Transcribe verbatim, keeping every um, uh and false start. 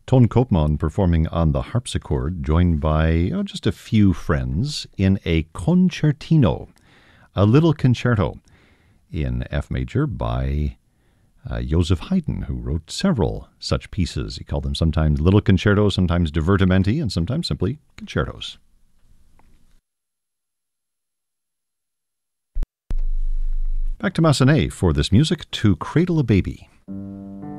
Ton Koopman performing on the harpsichord, joined by oh, just a few friends in a concertino, a little concerto in F major by uh, Joseph Haydn, who wrote several such pieces. He called them sometimes little concertos, sometimes divertimenti, and sometimes simply concertos. Back to Massenet for this music, To Cradle a Baby.